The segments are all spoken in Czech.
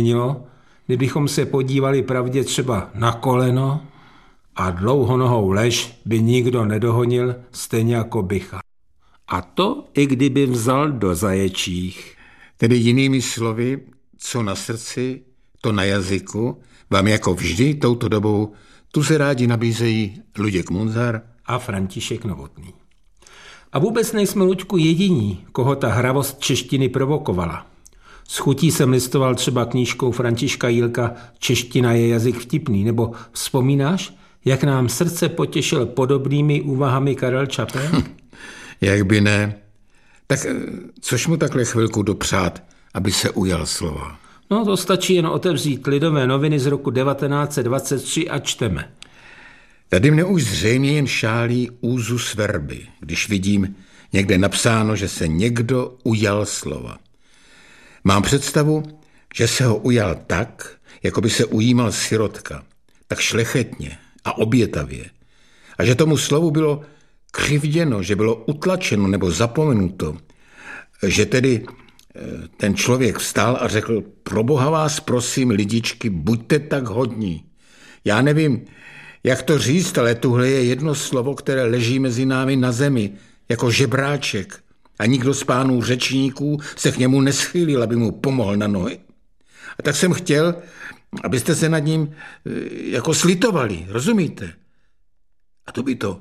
změnilo, kdybychom se podívali pravdě třeba na koleno a dlouhonohou lež by nikdo nedohonil, stejně jako bycha. A to, i kdyby vzal do zaječích. Tedy jinými slovy, co na srdci, to na jazyku, vám jako vždy touto dobou tu se rádi nabízejí Luděk Munzar a František Novotný. A vůbec nejsme, Luďku, jediní, koho ta hravost češtiny provokovala. S chutí jsem listoval třeba knížkou Františka Jílka Čeština je jazyk vtipný, nebo vzpomínáš, jak nám srdce potěšil podobnými úvahami Karel Čapek? Jak by ne. Tak což mu takhle chvilku dopřát, aby se ujal slova? No, to stačí jen otevřít Lidové noviny z roku 1923 a čteme. Tady mne už zřejmě jen šálí úzus verby, když vidím někde napsáno, že se někdo ujal slova. Mám představu, že se ho ujal tak, jako by se ujímal sirotka, tak šlechetně a obětavě. A že tomu slovu bylo křivděno, že bylo utlačeno nebo zapomenuto, že tedy ten člověk vstal a řekl: proboha vás prosím, lidičky, buďte tak hodní. Já nevím, jak to říct, ale tuhle je jedno slovo, které leží mezi námi na zemi, jako žebráček. A nikdo z pánů řečníků se k němu neschýlil, aby mu pomohl na nohy. A tak jsem chtěl, abyste se nad ním jako slitovali, rozumíte? A to by to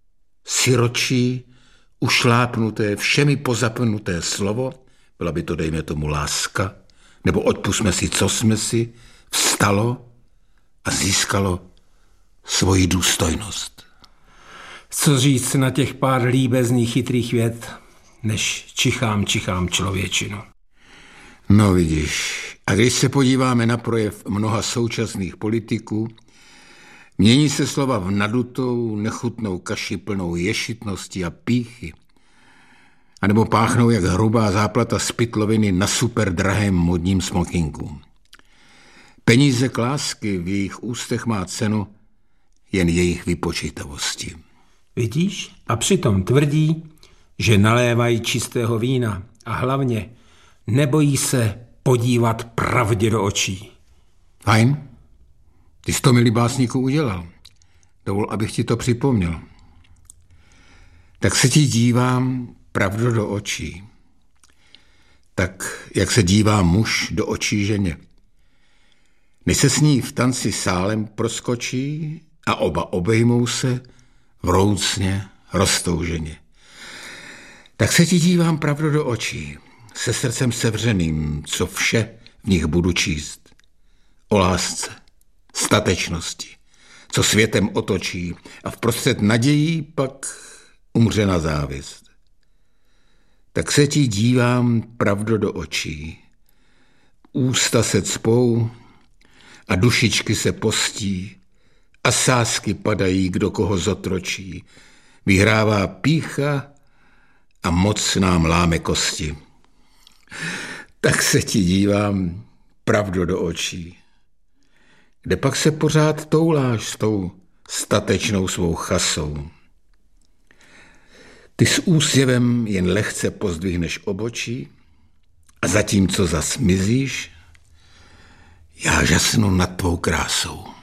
siročí, ušlápnuté, všemi pozapnuté slovo, byla by to, dejme tomu, láska, nebo odpustme si, co jsme si, vstalo a získalo svoji důstojnost. Co říct na těch pár líbezných chytrých vět, než čichám člověčinu. No vidíš, a když se podíváme na projev mnoha současných politiků, mění se slova v nadutou, nechutnou kaši plnou ješitnosti a pýchy, anebo páchnou jak hrubá záplata z pytloviny na superdrahém modním smokinku. Peníze k lásky v jejich ústech má cenu jen jejich vypočítavosti. Vidíš? A přitom tvrdí, že nalévají čistého vína a hlavně nebojí se podívat pravdě do očí. Fajn, ty jsi to, milý básníku, udělal. Dovol, abych ti to připomněl. Tak se ti dívám pravdu do očí. Tak, jak se dívá muž do očí ženě. Než se s ní v tanci sálem proskočí a oba obejmou se vroucně, roztouženě. Tak se ti dívám pravdu do očí, se srdcem sevřeným, co vše v nich budu číst. O lásce, statečnosti, co světem otočí a vprostřed nadějí pak umře na závist. Tak se ti dívám pravdu do očí, ústa se cpou a dušičky se postí a sázky padají, kdo koho zotročí. Vyhrává pýcha a moc nám láme kosti. Tak se ti dívám pravdu do očí. Kde pak se pořád touláš s tou statečnou svou chasou. Ty s úsměvem jen lehce pozdvihneš obočí a zatímco zas mizíš, já žasnu nad tvou krásou.